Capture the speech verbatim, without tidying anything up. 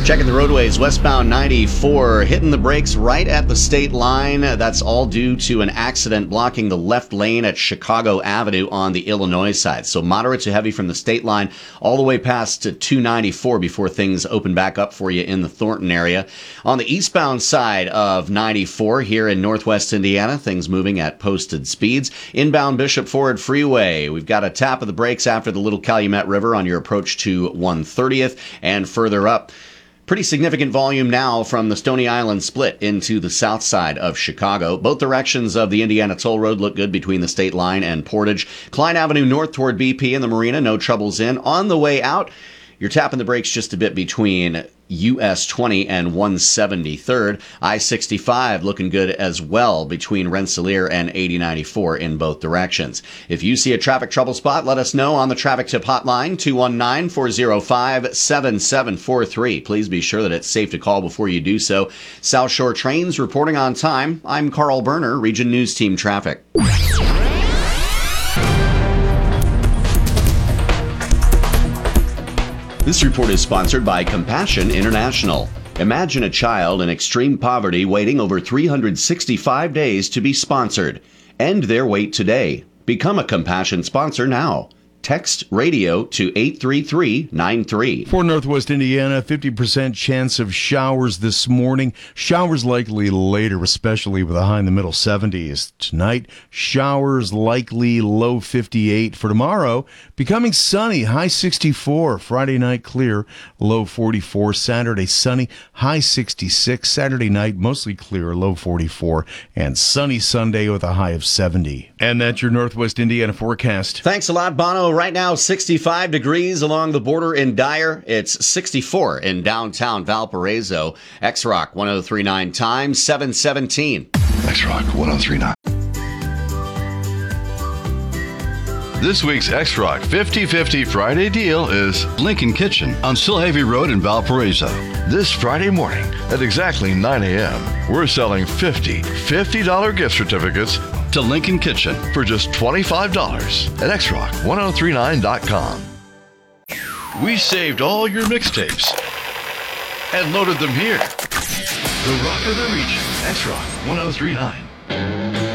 Checking the roadways, westbound ninety-four, hitting the brakes right at the state line. That's all due to an accident blocking the left lane at Chicago Avenue on the Illinois side. So moderate to heavy from the state line all the way past to two ninety-four before things open back up for you in the Thornton area. On the eastbound side of ninety-four here in northwest Indiana, things moving at posted speeds. Inbound Bishop Ford Freeway, we've got a tap of the brakes after the Little Calumet River on your approach to one thirtieth, and further up, pretty significant volume now from the Stony Island split into the south side of Chicago. Both directions of the Indiana Toll Road look good between the state line and Portage. Klein Avenue north toward B P and the Marina, no troubles in. On the way out, you're tapping the brakes just a bit between U S twenty and one seventy-third. I sixty-five looking good as well between Rensselaer and eighty ninety-four in both directions. If you see a traffic trouble spot, let us know on the traffic tip hotline, two one nine, four oh five, seven seven four three. Please be sure that it's safe to call before you do so. South Shore Trains reporting on time. I'm Carl Berner, Region News Team Traffic. This report is sponsored by Compassion International. Imagine a child in extreme poverty waiting over three hundred sixty-five days to be sponsored. End their wait today. Become a Compassion sponsor now. Text radio to eight three three nine three. For Northwest Indiana, fifty percent chance of showers this morning. Showers likely later, especially with a high in the middle seventies. Tonight, showers likely low fifty-eight. For tomorrow, becoming sunny, high sixty-four. Friday night clear, low forty-four. Saturday sunny, high sixty-six. Saturday night mostly clear, low forty-four. And sunny Sunday with a high of seventy. And that's your Northwest Indiana forecast. Thanks a lot, Bono. Right now, sixty-five degrees along the border in Dyer. It's sixty-four in downtown Valparaiso. X-Rock one oh three point nine time, seven seventeen. X-Rock one oh three point nine. This week's X-Rock fifty fifty Friday deal is Lincoln Kitchen on Silhavy Road in Valparaiso. This Friday morning at exactly nine a.m., we're selling fifty fifty dollars gift certificates to Lincoln Kitchen for just twenty-five dollars at X Rock one oh three nine dot com. We saved all your mixtapes and loaded them here. The Rock of the Region, X Rock one oh three nine.